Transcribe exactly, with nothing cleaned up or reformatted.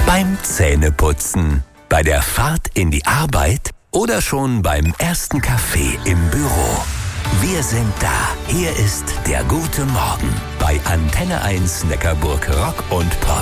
beim Zähneputzen, bei der Fahrt in die Arbeit oder schon beim ersten Kaffee im Büro. Wir sind da. Hier ist der gute Morgen bei Antenne eins Neckarburg Rock und Pop.